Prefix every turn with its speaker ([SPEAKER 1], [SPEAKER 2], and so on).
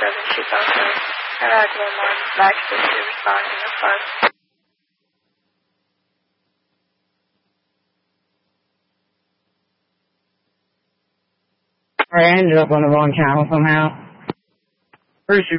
[SPEAKER 1] Chief Officer. And I have one more back to respond in the front.
[SPEAKER 2] I ended up on the wrong channel somehow. Pretty sure